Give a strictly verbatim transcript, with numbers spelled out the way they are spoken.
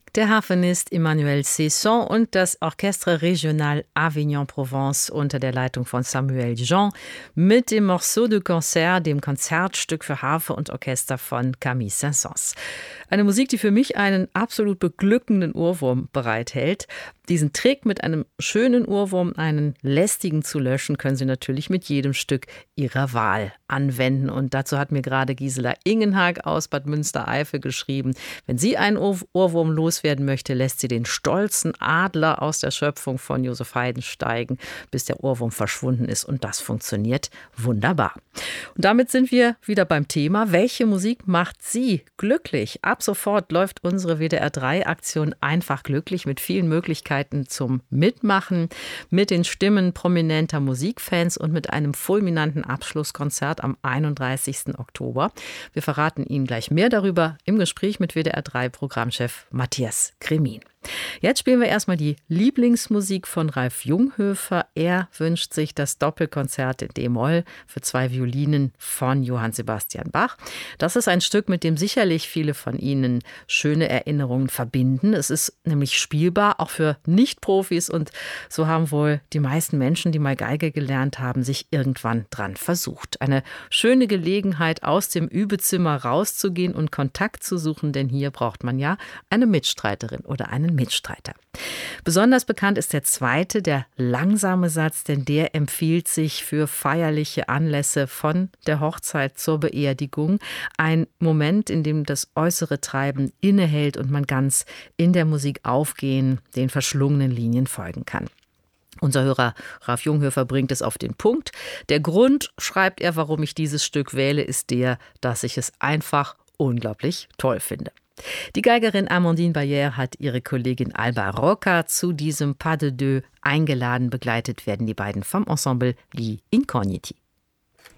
Der Harfenist Emmanuel Cesson und das Orchestre Régional Avignon-Provence unter der Leitung von Samuel Jean mit dem Morceau de Concert, dem Konzertstück für Harfe und Orchester von Camille Saint-Saëns. Eine Musik, die für mich einen absolut beglückenden Ohrwurm bereithält. Diesen Trick, mit einem schönen Ohrwurm einen lästigen zu löschen, können Sie natürlich mit jedem Stück Ihrer Wahl anwenden. Und dazu hat mir gerade Gisela Ingenhag aus Bad Münstereifel geschrieben, wenn sie einen Ohrwurm loswerden möchte, lässt sie den stolzen Adler aus der Schöpfung von Joseph Haydn steigen, bis der Ohrwurm verschwunden ist. Und das funktioniert wunderbar. Und damit sind wir wieder beim Thema. Welche Musik macht Sie glücklich? Ab sofort läuft unsere W D R drei Aktion Einfach glücklich mit vielen Möglichkeiten zum Mitmachen, mit den Stimmen prominenter Musikfans und mit einem fulminanten Abschlusskonzert am einunddreißigsten Oktober. Wir verraten Ihnen gleich mehr darüber im Gespräch mit W D R drei Programmchef Matthias Kremin. Jetzt spielen wir erstmal die Lieblingsmusik von Ralf Junghöfer. Er wünscht sich das Doppelkonzert in D-Moll für zwei Violinen von Johann Sebastian Bach. Das ist ein Stück, mit dem sicherlich viele von Ihnen schöne Erinnerungen verbinden. Es ist nämlich spielbar, auch für Nicht-Profis, und so haben wohl die meisten Menschen, die mal Geige gelernt haben, sich irgendwann dran versucht. Eine schöne Gelegenheit, aus dem Übezimmer rauszugehen und Kontakt zu suchen, denn hier braucht man ja eine Mitstreiterin oder einen Mitstreiter. Besonders bekannt ist der zweite, der langsame Satz, denn der empfiehlt sich für feierliche Anlässe von der Hochzeit zur Beerdigung. Ein Moment, in dem das äußere Treiben innehält und man ganz in der Musik aufgehen, den verschlungenen Linien folgen kann. Unser Hörer Ralf Junghöfer bringt es auf den Punkt. Der Grund, schreibt er, warum ich dieses Stück wähle, ist der, dass ich es einfach unglaublich toll finde. Die Geigerin Amandine Bayer hat ihre Kollegin Alba Rocca zu diesem Pas de deux eingeladen. Begleitet werden die beiden vom Ensemble Gli Incogniti.